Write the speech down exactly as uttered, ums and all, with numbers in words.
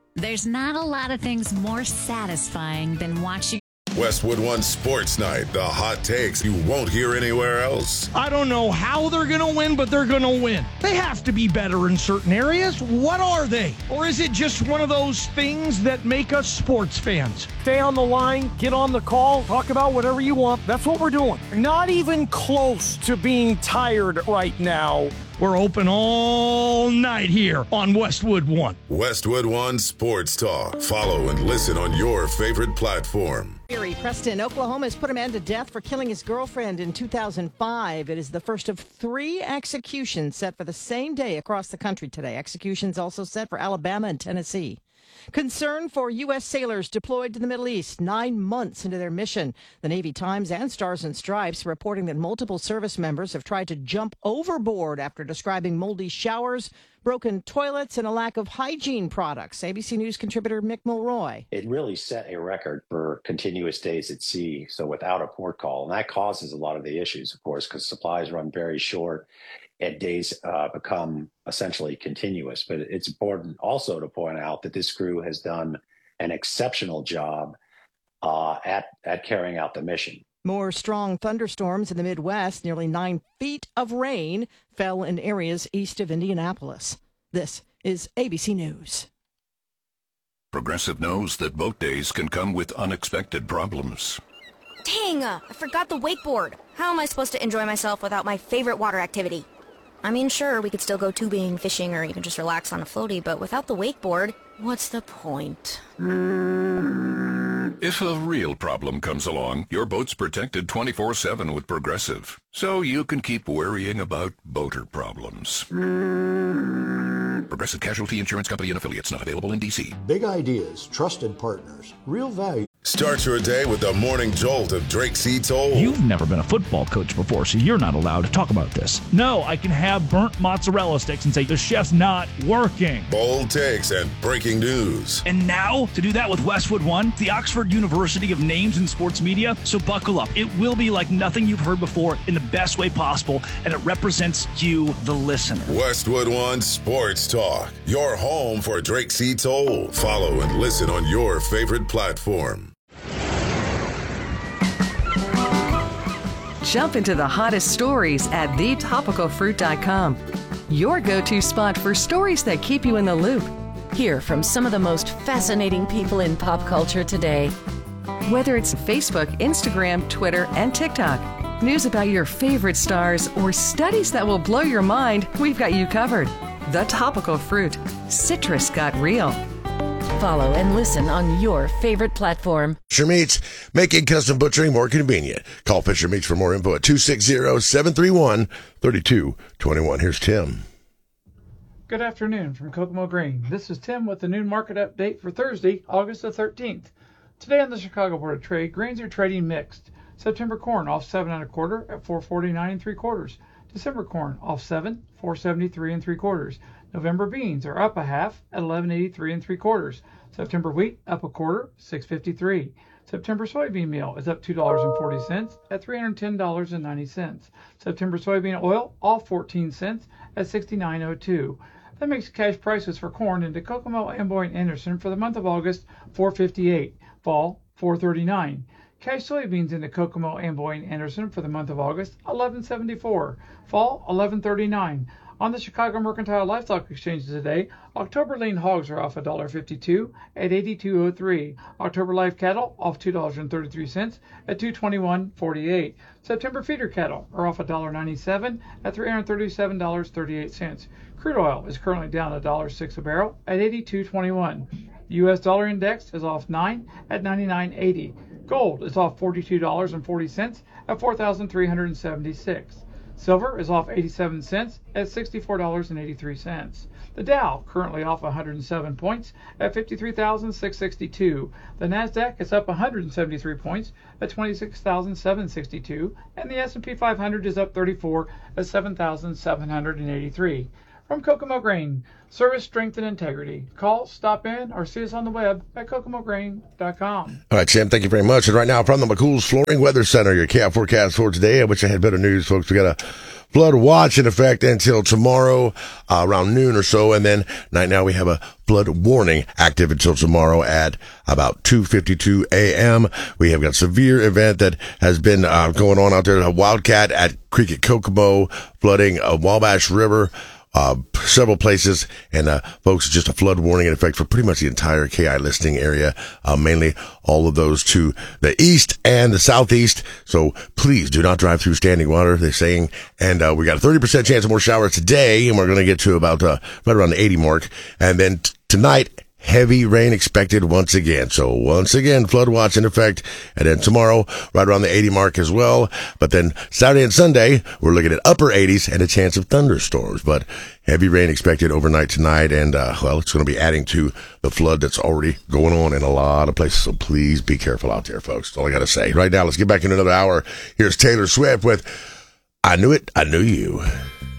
There's not a lot of things more satisfying than watching Westwood One Sports Night, the hot takes you won't hear anywhere else. I don't know how they're going to win, but they're going to win. They have to be better in certain areas. What are they? Or is it just one of those things that make us sports fans? Stay on the line, get on the call, talk about whatever you want. That's what we're doing. Not even close to being tired right now. We're open all night here on Westwood One. Westwood One Sports Talk. Follow and listen on your favorite platform. Preston, Oklahoma has put a man to death for killing his girlfriend in two thousand five. It is the first of three executions set for the same day across the country today. Executions also set for Alabama and Tennessee. Concern for U S sailors deployed to the Middle East nine months into their mission. The Navy Times and Stars and Stripes reporting that multiple service members have tried to jump overboard after describing moldy showers, broken toilets, and a lack of hygiene products. A B C News contributor Mick Mulroy. It really set a record for continuous days at sea, so without a port call. And that causes a lot of the issues, of course, because supplies run very short and days uh, become essentially continuous. But it's important also to point out that this crew has done an exceptional job uh, at, at carrying out the mission. More strong thunderstorms in the Midwest. Nearly nine feet of rain fell in areas east of Indianapolis. This is A B C News. Progressive knows that boat days can come with unexpected problems. Dang, I forgot the wakeboard. How am I supposed to enjoy myself without my favorite water activity? I mean, sure, we could still go tubing, fishing, or even just relax on a floaty, but without the wakeboard, what's the point? If a real problem comes along, your boat's protected twenty-four seven with Progressive, so you can keep worrying about boater problems. Progressive Casualty Insurance Company and Affiliates, not available in D C. Big ideas, trusted partners, real value. Start your day with the morning jolt of Drake Seats Old. You've never been a football coach before, so you're not allowed to talk about this. No, I can have burnt mozzarella sticks and say the chef's not working. Bold takes and breaking news. And now, to do that with Westwood One, the Oxford University of Names in Sports Media. So buckle up. It will be like nothing you've heard before in the best way possible, and it represents you, the listener. Westwood One Sports Talk, your home for Drake Seats Old. Follow and listen on your favorite platform. Jump into the hottest stories at the topical fruit dot com. Your go-to spot for stories that keep you in the loop. Hear from some of the most fascinating people in pop culture today. Whether it's Facebook, Instagram, Twitter, and TikTok, news about your favorite stars, or studies that will blow your mind, we've got you covered. The Topical Fruit. Citrus got real. Follow and listen on your favorite platform. Fisher Meats, making custom butchering more convenient. Call Fisher Meats for more info at two six zero, seven three one, three two two one. Here's Tim. Good afternoon from Kokomo Grain. This is Tim with the noon market update for Thursday, August the thirteenth. Today on the Chicago Board of Trade, grains are trading mixed. September corn off seven and a quarter at four forty-nine and three quarters. December corn off seven, four seventy-three and three quarters. November beans are up a half at eleven eighty-three and three quarters. September wheat up a quarter, six fifty-three. September soybean meal is up two dollars and forty cents at three hundred ten dollars and ninety cents. September soybean oil off fourteen cents at sixty-nine oh two. That makes cash prices for corn into Kokomo, Amboy, and Anderson for the month of August four fifty-eight, fall four thirty-nine. Cash soybeans into Kokomo, Amboy, and Anderson for the month of August eleven seventy-four, fall eleven thirty-nine. On the Chicago Mercantile Livestock Exchange today, October lean hogs are off one dollar fifty-two at eighty-two oh three. October live cattle off two dollars and thirty-three cents at two twenty-one forty-eight. September feeder cattle are off one dollar ninety-seven at three hundred thirty-seven dollars and thirty-eight cents. Crude oil is currently down one dollar six a barrel at eighty-two twenty-one. The U S dollar index is off nine at ninety-nine eighty. Gold is off forty-two dollars and forty cents at four thousand three hundred seventy-six. Silver is off eighty-seven cents at sixty-four dollars and eighty-three cents. The Dow currently off one hundred seven points at fifty-three thousand six hundred sixty-two. The Nasdaq is up one hundred seventy-three points at twenty-six thousand seven hundred sixty-two, and the S and P five hundred is up thirty-four at seven thousand seven hundred eighty-three. From Kokomo Grain, service, strength, and integrity. Call, stop in, or see us on the web at kokomo grain dot com. All right, Sam, thank you very much. And right now from the McCool's Flooring Weather Center, your K I forecast for today. I wish I had better news, folks. We got a flood watch in effect until tomorrow uh, around noon or so. And then right now we have a flood warning active until tomorrow at about two fifty-two a.m. We have got a severe event that has been uh, going on out there. A wildcat at Creek at Kokomo, flooding a Wabash River. Uh, several places, and uh, folks, just a flood warning in effect for pretty much the entire K I listing area, uh, mainly all of those to the east and the southeast. So please do not drive through standing water, they're saying. And uh, we got a thirty percent chance of more showers today, and we're going to get to about uh, right around the eighty mark. And then t- tonight, heavy rain expected once again. So once again, flood watch in effect. And then tomorrow, right around the eighty mark as well. But then Saturday and Sunday, we're looking at upper eighties and a chance of thunderstorms. But heavy rain expected overnight tonight. And, uh, well, it's going to be adding to the flood that's already going on in a lot of places. So please be careful out there, folks. That's all I got to say. Right now, let's get back in another hour. Here's Taylor Swift with I Knew It, I Knew You.